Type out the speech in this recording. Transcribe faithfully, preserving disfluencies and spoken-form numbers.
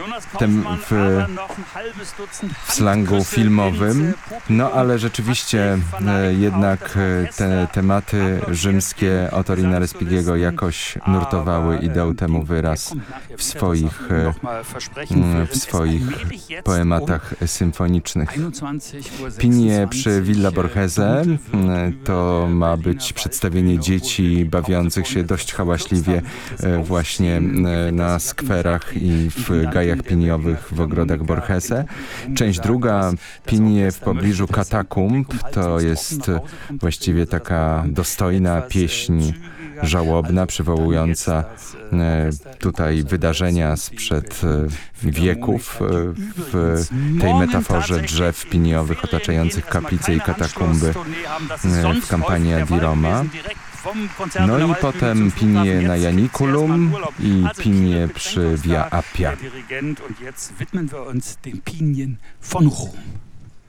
tem, w, w slangu filmowym. No ale rzeczywiście e, jednak te tematy rzymskie Ottorina Respigiego jakoś nurtowały i dał temu wyraz w swoich, e, w swoich poematach symfonicznych. Pinie przy Villa Borghese to ma być przedstawienie dzieci bawiących się dość hałaśliwie właśnie na skwerach i w gajach piniowych w ogrodach Borghese. Część druga, Pinie w pobliżu katakumb, to jest właściwie taka dostojna pieśń żałobna, przywołująca tutaj wydarzenia sprzed wieków w tej metaforze drzew piniowych otaczających kaplice i katakumby w kampanii di Roma. No i potem Pinie na Janiculum i Pinie przy Via Appia.